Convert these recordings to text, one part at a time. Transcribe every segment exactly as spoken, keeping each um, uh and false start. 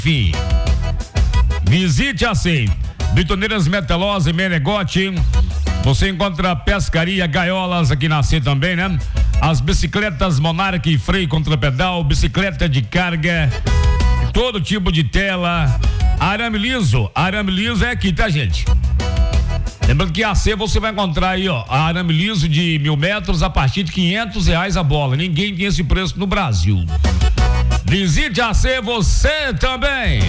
Visite a C E I. Bitoneiras Metalose e Menegote. Você encontra pescaria, gaiolas aqui na C E I também, né? As bicicletas Monarch, freio contra pedal, bicicleta de carga, todo tipo de tela. Arame liso, arame liso é aqui, tá, gente? Lembrando que a C você vai encontrar aí, ó, arame liso de mil metros a partir de quinhentos reais a bola. Ninguém tem esse preço no Brasil. Visite a C você também.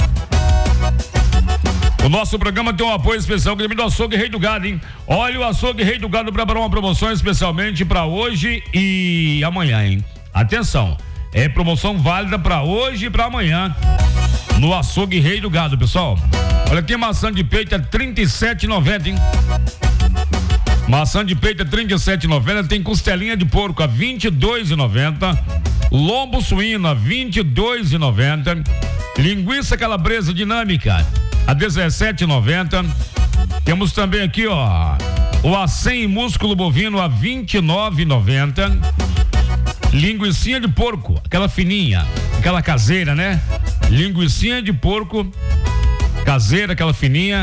O nosso programa tem um apoio especial que do Açougue Rei do Gado, hein? Olha, o Açougue Rei do Gado preparou uma promoção especialmente para hoje e amanhã, hein? Atenção, é promoção válida para hoje e para amanhã no Açougue Rei do Gado, pessoal. Olha, tem maçã de peito a trinta e sete reais e noventa centavos, hein? Maçã de peito a trinta e sete reais e noventa centavos, tem costelinha de porco a vinte e dois reais e noventa centavos, lombo suíno a vinte e dois reais e noventa centavos, linguiça calabresa dinâmica a dezessete reais e noventa centavos. Temos também aqui, ó, o acém músculo bovino a vinte e nove reais e noventa centavos. Linguicinha de porco, aquela fininha, aquela caseira, né? Linguicinha de porco caseira, aquela fininha,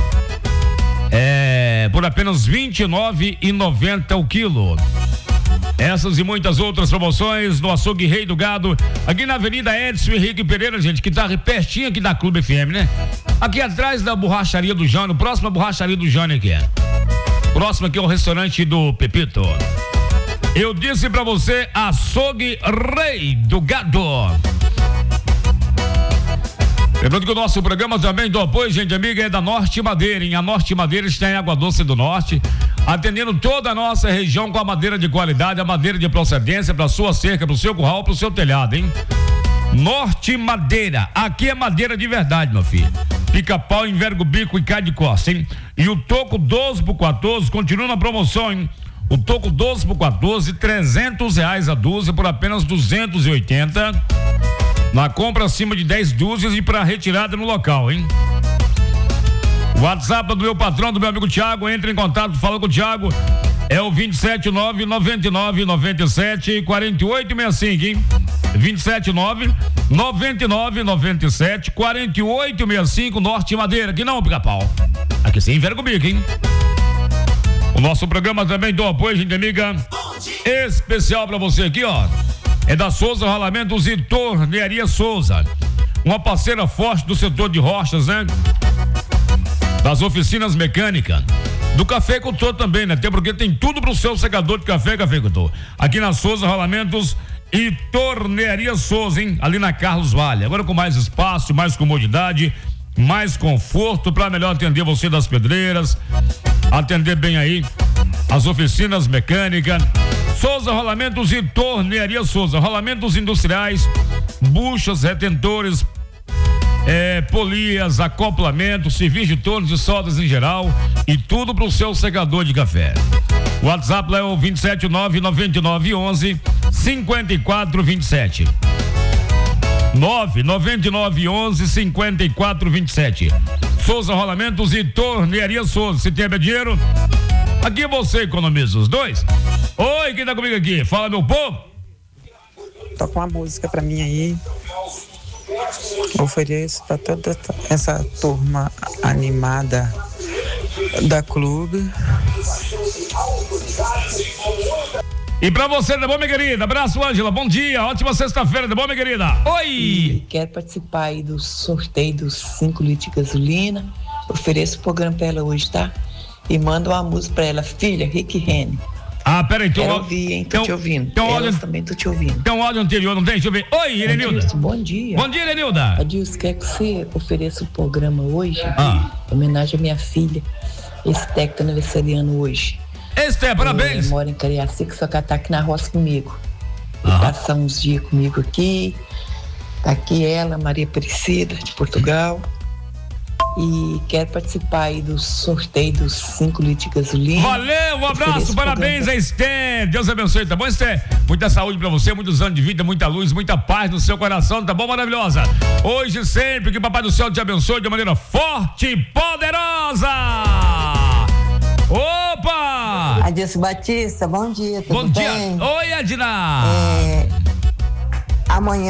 é por apenas vinte e nove reais e noventa centavos o quilo. Essas e muitas outras promoções no Açougue Rei do Gado, aqui na Avenida Edson Henrique Pereira, gente, que tá pertinho aqui da Clube F M, né? Aqui atrás da borracharia do Jânio, próxima borracharia do Jânio aqui. Próximo aqui é o restaurante do Pepito. Eu disse pra você, Açougue Rei do Gado. Lembrando que o nosso programa também do apoio, gente amiga, é da Norte Madeira, hein? A Norte Madeira está em Água Doce do Norte, atendendo toda a nossa região com a madeira de qualidade, a madeira de procedência para sua cerca, para o seu curral, para o seu telhado, hein? Norte Madeira, aqui é madeira de verdade, meu filho. Pica-pau, enverga o bico e cai de costa, hein? E o toco doze por quatorze continua na promoção, hein? O toco doze por quatorze, trezentos reais a dúzia por apenas duzentos e oitenta. Na compra acima de dez dúzias e para retirada no local, hein? O WhatsApp do meu patrão, do meu amigo Thiago, entra em contato, fala com o Thiago. É o vinte e sete nove, noventa e nove, noventa e sete, quarenta e oito sessenta e cinco, hein? vinte e sete nove, noventa e nove, noventa e sete, quarenta e oito sessenta e cinco, Norte Madeira, aqui não, pica-pau. Aqui sim, enverga o bico, hein? O nosso programa também do apoio, gente amiga, especial pra você aqui, ó. É da Souza Rolamentos e Tornearia Souza. Uma parceira forte do setor de rochas, né? Das oficinas mecânicas. Do cafeicultor também, né? Até porque tem tudo pro seu secador de café, cafeicultor. Aqui na Souza Rolamentos e Tornearia Souza, hein? Ali na Carlos Vale. Agora com mais espaço, mais comodidade, mais conforto para melhor atender você das pedreiras. Atender bem aí as oficinas mecânicas. Souza Rolamentos e Tornearia Souza. Rolamentos industriais, buchas, retentores, é, polias, acoplamentos, serviço de tornos e soldas em geral e tudo pro seu secador de café. O WhatsApp lá é o vinte e sete nove, noventa e nove, onze, cinquenta e quatro vinte e sete. nove nove nove onze, cinquenta e quatro vinte e sete. Souza Rolamentos e Tornearia Souza. Se tem dinheiro, aqui você economiza os dois. Oi, quem tá comigo aqui? Fala, meu povo. Toca uma música pra mim aí. Ofereço pra toda essa turma animada da clube. E pra você, tá bom, minha querida? Abraço, Ângela. Bom dia. Ótima sexta-feira, tá bom, minha querida? Oi! E quero participar aí do sorteio dos cinco litros de gasolina. Ofereço o programa pra ela hoje, tá? E manda uma música pra ela, filha, Rick Renner. Ah, peraí, então. Quero ouvir, hein? Tô então, te ouvindo. Então, Elas áudio, também tô te ouvindo. Tem um áudio anterior, não tem? Deixa eu ver. Oi, Elenilda. Bom dia. Bom dia, Elenilda. Adilson, quer que você ofereça o programa hoje? Ah. Em homenagem à minha filha. Esse técnico tá aniversariando hoje. Esté, parabéns. Eu moro em Cariacica, só que ela tá aqui na roça comigo. Ah. Passar uns dias comigo aqui. Tá aqui ela, Maria Aparecida, de Portugal. E quero participar aí do sorteio dos cinco litros de gasolina. Valeu, um abraço, parabéns a Esté. Deus abençoe, tá bom, Esté? Muita saúde pra você, muitos anos de vida, muita luz, muita paz no seu coração, tá bom, maravilhosa? Hoje e sempre, que o Papai do Céu te abençoe de maneira forte e poderosa. Opa! Adilson Batista, bom dia, tudo bom dia. bem? Oi, Edna. É, amanhã